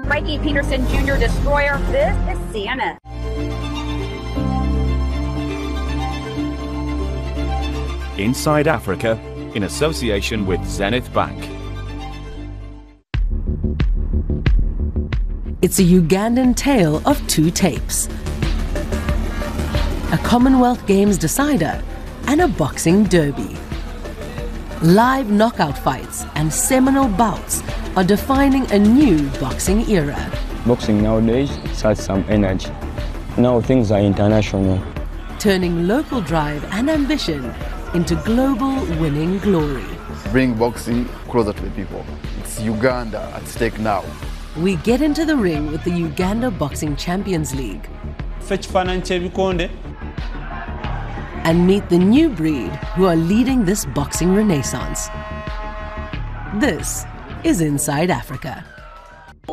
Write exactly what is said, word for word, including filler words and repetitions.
Mikey Peterson Junior Destroyer. This is Santa. Inside Africa, in association with Zenith Bank. It's a Ugandan tale of two tapes. A Commonwealth Games decider and a boxing derby. Live knockout fights and seminal bouts are defining a new boxing era. Boxing nowadays has some energy. Now things are international. Turning local drive and ambition into global winning glory. Bring boxing closer to the people. It's Uganda at stake now. We get into the ring with the Uganda Boxing Champions League and meet the new breed who are leading this boxing renaissance. This is Inside Africa.